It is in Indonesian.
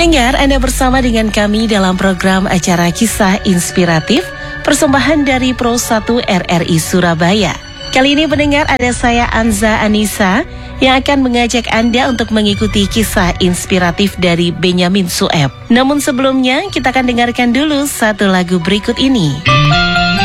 Pendengar, Anda bersama dengan kami dalam program acara Kisah Inspiratif, persembahan dari Pro 1 RRI Surabaya. Kali ini pendengar, ada saya Anza Anissa yang akan mengajak Anda untuk mengikuti kisah inspiratif dari Benyamin Sueb. Namun sebelumnya, kita akan dengarkan dulu satu lagu berikut ini.